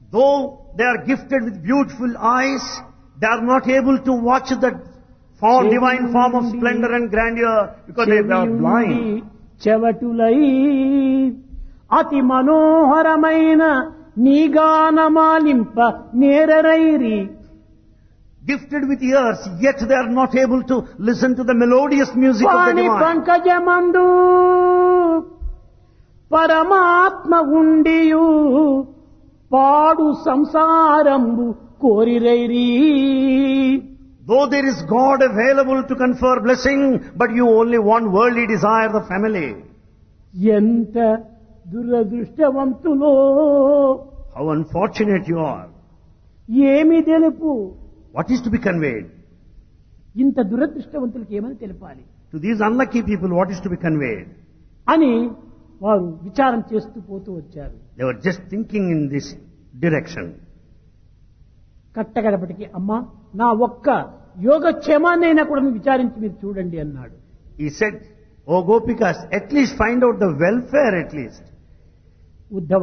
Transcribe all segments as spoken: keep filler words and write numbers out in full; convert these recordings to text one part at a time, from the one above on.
Though they are gifted with beautiful eyes, they are not able to watch the form, divine form of splendor and grandeur because they are blind. చెవటులై అతి మనోహరమైన నీగానమాలింప నేరరైరి. Gifted with ears, yet they are not able to listen to the melodious music of the వాని divine. పంకజమందు పరమాత్మ ఉండియు పాడు సంసారంబు కోరిరైరి. Though there is God available to confer blessing, but you only want worldly desire, the family. ఎంత దురదృష్టవంతులో, How unfortunate you are. ఏమి తెలుపు. What is to be conveyed? ఇంత దురదృష్టవంతులకి ఏమని తెలపాలి To these unlucky people, what is to be conveyed? అని వారు విచారం చేస్తూ పోతూ వచ్చారు. They were just thinking in this direction. కట్టగడపటికి అమ్మా నా ఒక్క యోగక్షేమాన్నైనా కూడా విచారించి మీరు చూడండి అన్నాడు. He said, "Oh Gopikas, at least find out the welfare at least." Uddhava,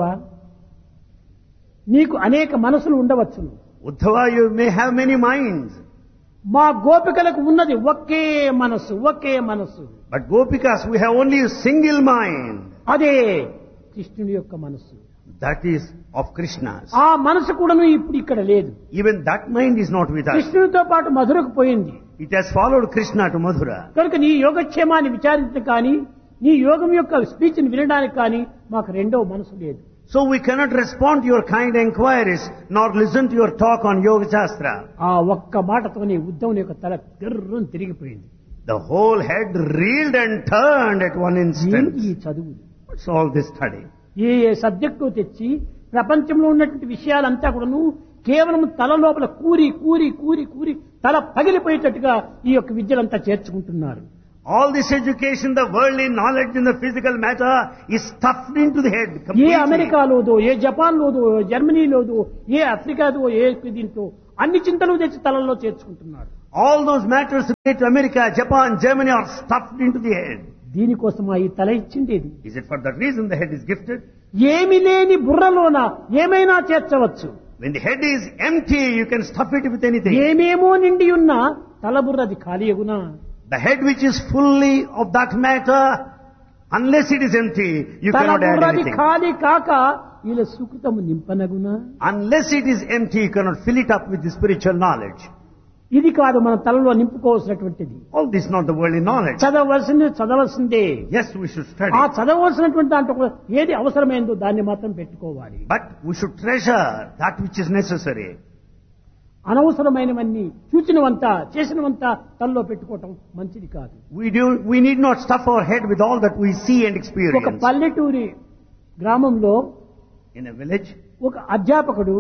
నీకు అనేక మనసులు ఉండవచ్చును. Uddhava, you may have many minds. మా గోపికలకు ఉన్నది ఒకే మనసు, ఒకే మనసు. But Gopikas, we have only a single mind. అదే కృష్ణుడి యొక్క మనసు. That is of Krishna's. ఆ మనసు కూడాను ఇప్పుడు ఇక్కడ లేదు. Even that mind is not with us. కృష్ణుడితో పాటు మధురకు పోయింది. It has followed Krishna to Mathura. కనుక నీ యోగక్షేమాన్ని విచారించడం కానీ, నీ యోగం యొక్క స్పీచ్ ని వినడానికి కానీ మాకు రెండవ మనసు లేదు. So we cannot respond to your kind enquiries, nor listen to your talk on Yoga Shastra. ఆ ఒక్క మాటతోనే ఉద్ధవుని యొక్క తల గిర్రును తిరిగిపోయింది. The whole head reeled and turned at one instant. ఈ చదువు What's all this study? A A subject తెచ్చి ప్రపంచంలో ఉన్నటువంటి విషయాలంతా కూడాను కేవలం తల లోపల కూరి కూరి కూరి కూరి తల పగిలిపోయేటట్టుగా ఈ యొక్క విద్యలంతా చేర్చుకుంటున్నారు. All this education, the worldly knowledge in the physical matter is stuffed into the head A completely. అమెరికాలోదో, ఏ జపాన్లోదో, జర్మనీలోదో, ఏ ఆఫ్రికాదో, ఏ దీంతో అన్ని చింతలు తెచ్చి తలలో చేర్చుకుంటున్నారు. All those matters related to America, Japan, Germany are stuffed into the head. దీనికోసం ఈ తల ఇచ్చిండేది. Is it for that reason the head is gifted? ఏమి లేని బుర్రలోన ఏమైనా చేర్చవచ్చు. When the head is empty, you can stuff it with anything. ఏమేమో నిండి ఉన్న తల బుర్రది ఖాళీ అగునా. The head which is fully of that matter, unless it is empty, you తల cannot add బుర్రది anything. ఖాళీ కాక ఇలా సుకృతము నింపనగునా. Unless it is empty, you cannot fill it up with the spiritual knowledge. ఇది కాదు మన తలలో నింపుకోవాల్సినటువంటిది. All this is not the worldly knowledge. చదవలసింది చదవలసిందే. Yes, we should study. ఆ చదవలసినటువంటి దాంట్లో ఏది అవసరమైందో దాన్ని మాత్రం పెట్టుకోవాలి. But we should treasure that which is necessary. అనవసరమైనవన్నీ చూచినవంతా చేసినవంతా తలలో పెట్టుకోవటం మంచిది కాదు. We do. We need not stuff our head with all that we see and ఒక experience. పల్లెటూరి గ్రామంలో In a village, ఒక అధ్యాపకుడు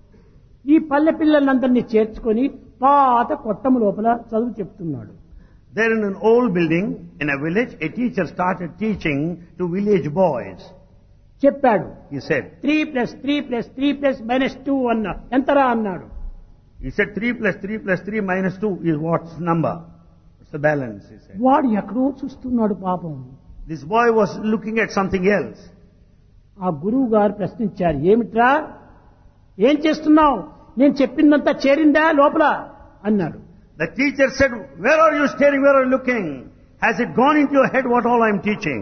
ఈ పల్లె పిల్లలందరినీ చేర్చుకొని పాత కొట్టం లోపల చదువు చెప్తున్నాడు. there in an old building in a village, a teacher started teaching to village boys. చెప్పాడు. He said, three plus three plus three plus minus two అన్నా ఎంతరా అన్నాడు. he said three plus three plus three minus two is what's number? What's the balance? He said. వాడు ఎక్కడో చూస్తున్నాడు పాపం. This boy was looking at something else. ఆ గురువు గారు ప్రశ్నించారు, ఏమిట్రా ఏం చేస్తున్నావు, నేను చెప్పిందంతా చేరిందా లోపల అన్నాడు. The teacher said, where are you staring? Where are you looking? Has it gone into your head what all I am teaching?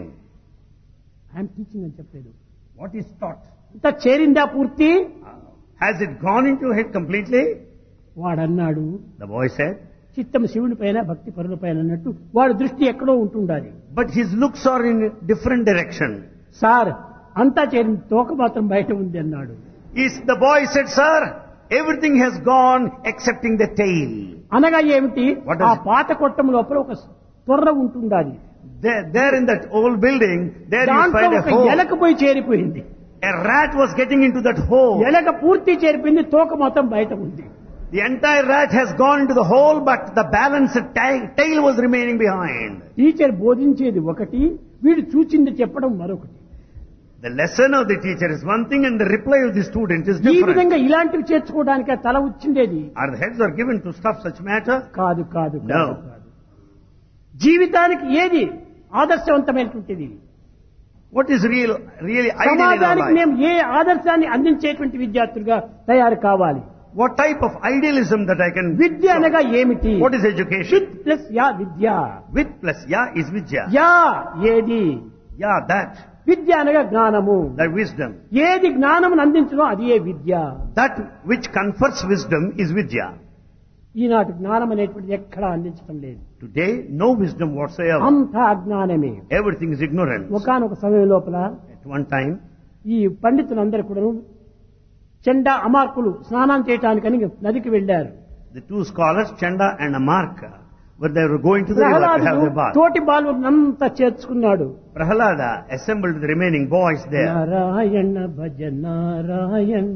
I'm teaching అని చెప్పలేదు. What is taught? అంతా చేరిందా పూర్తి? Has it gone into your head completely? వాడన్నాడు, The boy said, చిత్తం శివుని పైన భక్తి పరుల పైన అన్నట్టు వాడి దృష్టి ఎక్కడో ఉంటుండాలి. but his looks are in a different direction. Sir అంతా చేరింది, తోక మాత్రం బయట ఉంది అన్నాడు. Is the boy said, sir, everything has gone excepting the tail. అనగా ఏమిటి, What does ఆ it- పాత కొట్టం లోపల ఒక తొర్ర ఉంటుండాలి. There, there in that old building, there you దాంట్లో find a ఒక hole. ఎలక పోయి చేరిపోయింది. A rat was getting into that hole. ఎలక పూర్తి చేరిపోయింది, తోక మాత్రం బయట ఉంది. The entire rat has gone into the hole, but the balanced tail, tail was remaining behind. Teacher బోధించేది ఒకటి, వీడు చూచింది చెప్పడం మరొకటి. The lesson of the teacher is one thing and the reply of the student is ఈ different. విధంగా ఇలాంటివి చేర్చుకోవడానికి తల వచ్చిండేది Are the heads are given to stuff such matter? కాదు కాదు No. కాదు కాదు. జీవితానికి ఏది ఆదర్శవంతమైనటువంటిది? What is real, really ideal in our సమాజానికి life? మేము ఏ ఆదర్శాన్ని అందించేటువంటి విద్యార్థులుగా తయారు కావాలి? What type of idealism that I can... విద్య అనగా ఏమిటి? What is education? With plus yeah Vidya. With plus ya is vidya. Yeah ఏది? Ya, that. విద్య అనగా జ్ఞానము. That wisdom. ఏది జ్ఞానమును అందించడం అది ఏ విద్య. That which confers wisdom is vidya. ఈనాటి జ్ఞానం అనేటువంటిది ఎక్కడా అందించడం లేదు. Today, no wisdom whatsoever. అంతా అజ్ఞానమే. Everything is ignorance. ఒకానొక సమయం లోపల At one time, ఈ పండితులందరూ కూడా చెండా అమార్కులు స్నానం చేయటానికని నదికి వెళ్లారు. the two scholars, Chanda and Amarka, were they were going to the river to have ప్రహ్లాదుడు their bath. తోటి బాలునంతా చేర్చుకున్నాడు. Prahalada assembled the remaining boys there. Narayana భజ నారాయణ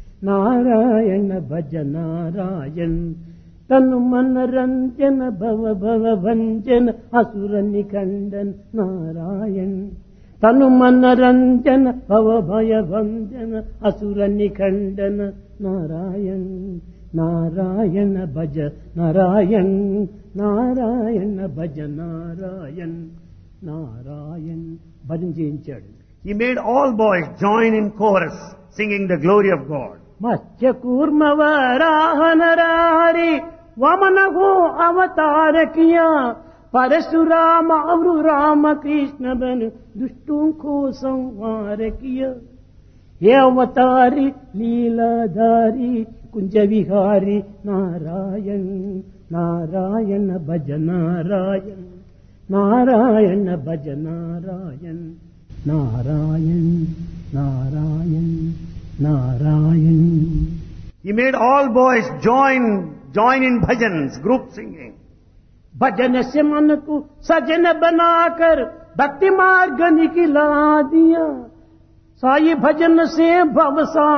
నారాయణ భజ నారాయణ తను మనరంజన భవ భవ భంజన అసుర నిఖండన నారాయణ తను మనరంజన భవ భయ భంజన అసుర నిఖండన నారాయణ నారాయణ భజ నారాయణ నారాయణ భజ నారాయణ నారాయణ భజన చేయించాడు. He made all boys join in chorus singing the glory of God. మత్స్య కూర్మ వరాహనరారి వమనగో అవతార కియా పరశురామ అవరు రామ కృష్ణ బను దుష్టోं को संहार किया हे अवतारी लीलाधारी कुंज विहारी नारायण नारायण भज नारायण नारायण भज Narayan Narayan Narayan Narayan. He made all boys join join in bhajans, group singing. भजन से मन को सजन बनाकर भक्ति मार्ग निकला दिया साई भजन से भवसा